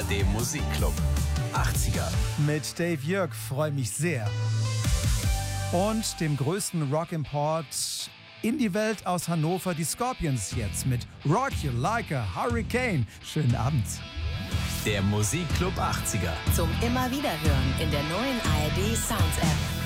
ARD Musikclub 80er. Mit Dave Jörg freue mich sehr. Und dem größten Rock-Import in die Welt aus Hannover, die Scorpions jetzt mit Rock You Like a Hurricane. Schönen Abend. Der Musikclub 80er. Zum immer wieder hören in der neuen ARD Sounds App.